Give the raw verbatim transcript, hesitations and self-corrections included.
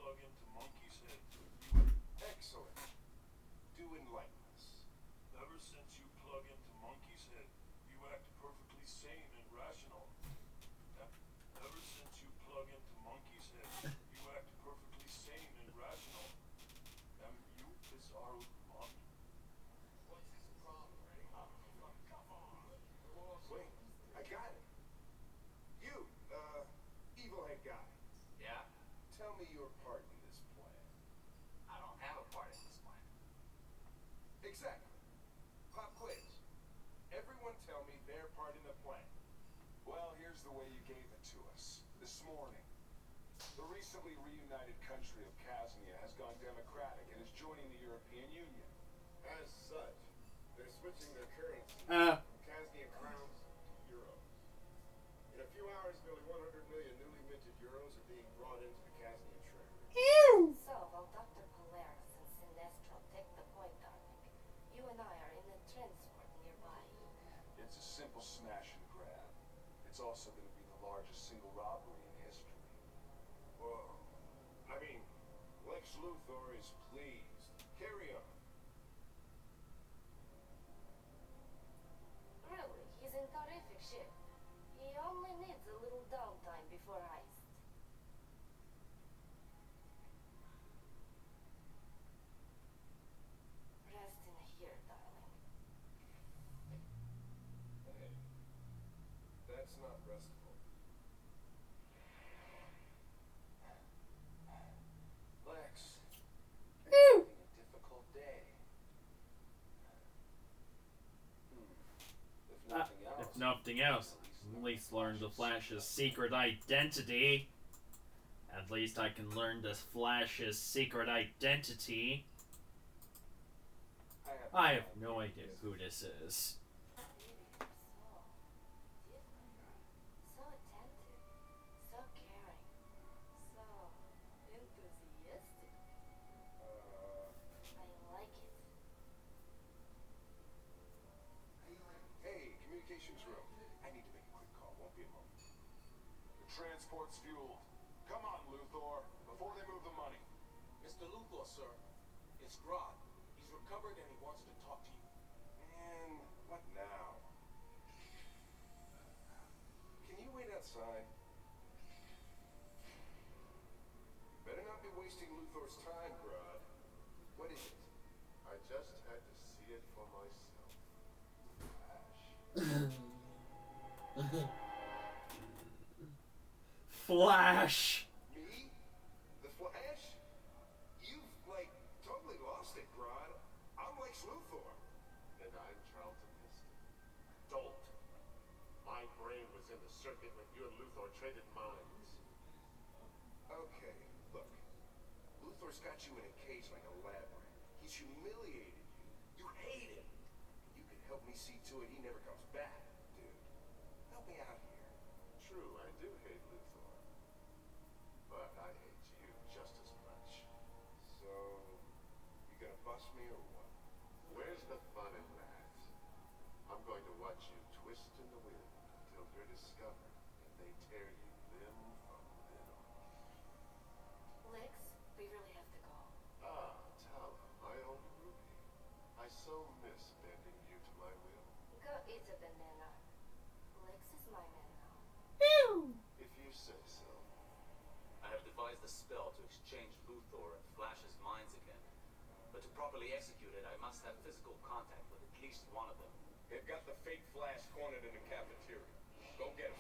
Excellent. Do enlighten us. Ever since you plug into Monkey's head, you act perfectly sane and rational. Ever since you plug into Monkey's head, you act perfectly sane and rational. Am you bizarre mon? What's his problem, Ray? Oh, come on. Wait, I got it. You, uh, evil head guy. Yeah? Tell me your part in this plan. I don't have a part in this plan. Exactly. Pop quiz. Everyone tell me their part in the plan. Well, here's the way you gave it to us. This morning. The recently reunited country of Kaznia has gone democratic and is joining the European Union. As such, they're switching their currency Uh. from Kaznia crowns to euros. In a few hours, nearly one hundred million newly minted euros are being brought into the Kaznia treasury. So, while Doctor Polaris and Sinestro take the point, darling, you and I are in a transport nearby. It's a simple smash and grab. It's also going to be the largest single robbery in history. Whoa. I mean, Lex Luthor is pleased. Carry on. Really, he's in terrific shape. He only needs a little downtime before heist. Rest in here, darling. Hey, that's not restful. Lex, are you having a difficult day? Hmm. If Uh, nothing else, if nothing else, at least learn the Flash's secret identity. At least I can learn the Flash's secret identity. I have, I have no idea who this is. So different. So attentive. So caring. So enthusiastic. Uh, I like it. hey, communications room. I need to make a quick call. Won't be a moment. The transport's fueled. Come on, Luthor, before they move the money. Mister Luthor, sir. It's Grodd. He's recovered and he wants to talk to you. Man, what now? Can you wait outside? You better not be wasting Luthor's time, Grodd. What is it? I just had to see it for myself. Flash. Flash! Me? The Flash? You've, like, totally lost it, Grodd. I'm Lex Luthor. And I'm Charlton Heston. Don't. My brain was in the circuit when you and Luthor traded minds. Okay, look. Luthor's got you in a cage like a lab rat. He's humiliated you. You hate him. You can help me see to it he never comes back, dude. Help me out here. True, I do hate Luthor. But I hate you just as much. So, you gonna bust me or what? Where's the fun in that? I'm going to watch you twist in the wind until you're discovered and they tear you limb from limb. Lex, we really have to go. Ah, Tala, my old groupie. I so miss bending you to my will. Go eat a banana. Lex is my man now. If you say so. I have devised a spell to exchange Luthor and Flash's minds again. But to properly execute it, I must have physical contact with at least one of them. They've got the fake Flash cornered in the cafeteria. Go get him.